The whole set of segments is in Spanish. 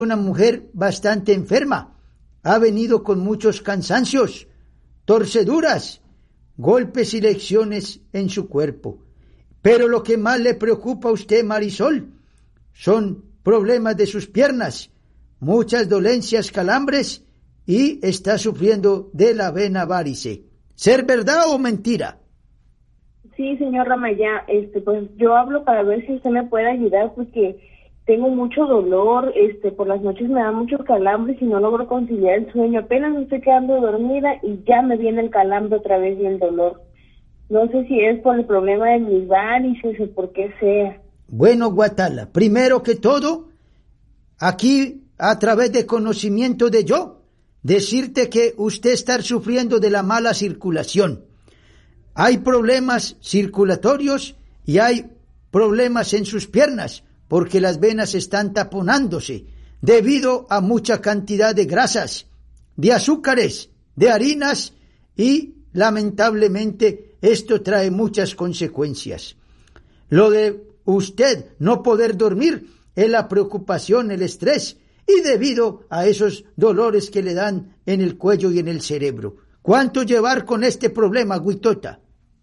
una mujer bastante enferma. Ha venido con muchos cansancios, torceduras, golpes y lesiones en su cuerpo. Pero lo que más le preocupa a usted, Marisol, son problemas de sus piernas, muchas dolencias, calambres, y está sufriendo de la vena varice. ¿Ser verdad o mentira? Sí, señor Ramayá, pues yo hablo para ver si usted me puede ayudar, porque tengo mucho dolor, por las noches me da muchos calambres y no logro conciliar el sueño. Apenas me estoy quedando dormida y ya me viene el calambre otra vez y el dolor. No sé si es por el problema de mis varices o por qué sea. Bueno, Guatala, primero que todo, aquí a través de conocimiento de yo, decirte que usted está sufriendo de la mala circulación. Hay problemas circulatorios y hay problemas en sus piernas, porque las venas están taponándose debido a mucha cantidad de grasas, de azúcares, de harinas, y lamentablemente esto trae muchas consecuencias. Lo de usted no poder dormir es la preocupación, el estrés, y debido a esos dolores que le dan en el cuello y en el cerebro. ¿Cuánto llevar con este problema, Huitota?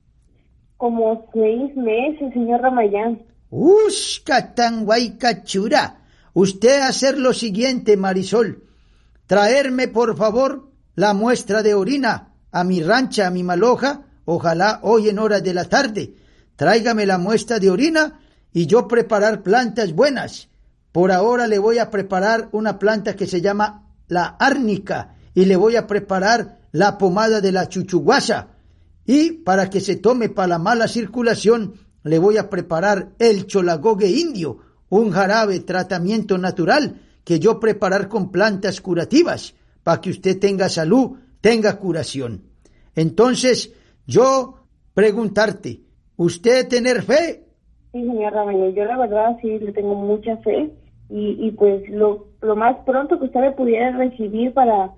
Como 6 meses, señor Ramayán. Catanguaycachura. Usted hacer lo siguiente, Marisol. Traerme, por favor, la muestra de orina a mi rancha, a mi maloja, ojalá hoy en horas de la tarde. Tráigame la muestra de orina y yo preparar plantas buenas. Por ahora le voy a preparar una planta que se llama la árnica y le voy a preparar la pomada de la chuchuguasa. Y para que se tome para la mala circulación, le voy a preparar el cholagogue indio, un jarabe tratamiento natural que yo preparar con plantas curativas para que usted tenga salud, tenga curación. Entonces, yo preguntarte, ¿usted tener fe? Sí, señor Ramayán, yo la verdad sí le tengo mucha fe y pues lo más pronto que usted me pudiera recibir para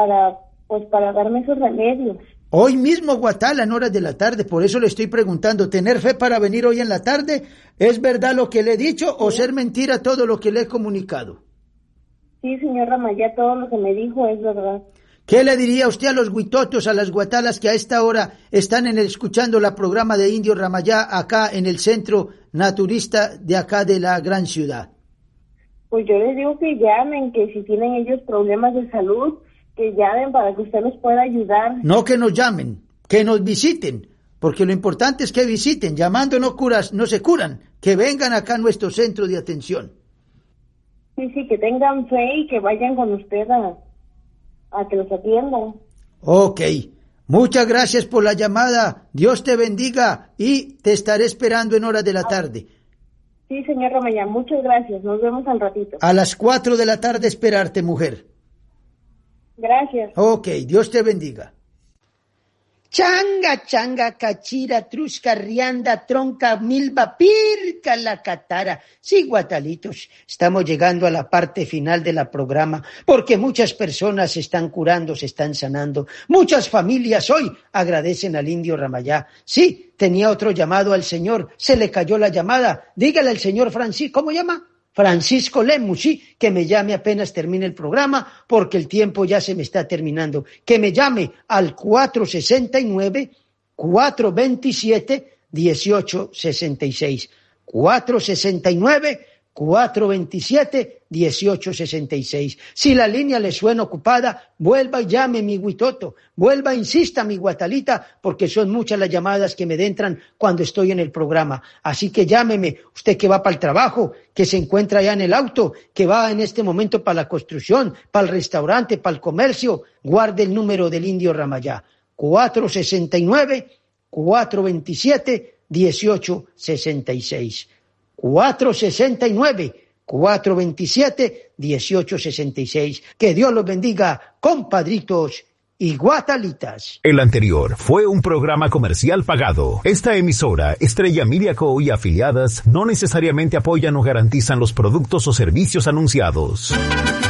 darme esos remedios. Hoy mismo, Guatala, en horas de la tarde, por eso le estoy preguntando, ¿tener fe para venir hoy en la tarde? ¿Es verdad lo que le he dicho o ser mentira todo lo que le he comunicado? Sí, señor Ramayá, todo lo que me dijo es verdad. ¿Qué le diría usted a los huitotos, a las guatalas que a esta hora están escuchando la programa de Indio Ramayá acá en el centro naturista de acá de la gran ciudad? Pues yo les digo que llamen, que si tienen ellos problemas de salud, que llamen para que usted los pueda ayudar. No que nos llamen, que nos visiten, porque lo importante es que visiten. Llamando no se curan, que vengan acá a nuestro centro de atención. Sí, que tengan fe y que vayan con usted a que los atiendan. Ok, muchas gracias por la llamada, Dios te bendiga y te estaré esperando en horas de la tarde. Sí, señor Ramayán, muchas gracias, nos vemos al ratito. A las 4 de la tarde esperarte, mujer. Gracias. Ok, Dios te bendiga. Changa, changa, cachira, trusca, rianda, tronca, milva, pirca, la catara. Sí, guatalitos, estamos llegando a la parte final de la programa, porque muchas personas se están curando, se están sanando. Muchas familias hoy agradecen al Indio Ramayá. Sí, tenía otro llamado al señor, se le cayó la llamada. Dígale al señor Francisco, ¿cómo llama? Francisco Lemus, sí, que me llame apenas termine el programa, porque el tiempo ya se me está terminando. Que me llame al 469-427-1866. 469-427-1866. Si la línea le suena ocupada, vuelva y llame, mi Huitoto. Vuelva, insista, mi Guatalita, porque son muchas las llamadas que me entran cuando estoy en el programa. Así que llámeme, usted que va para el trabajo, que se encuentra allá en el auto, que va en este momento para la construcción, para el restaurante, para el comercio, guarde el número del Indio Ramayá. 469-427-1866. 469-427-1866. Que Dios los bendiga, compadritos y guatalitas. El anterior fue un programa comercial pagado. Esta emisora, Estrella Media Co. y afiliadas, no necesariamente apoyan o garantizan los productos o servicios anunciados.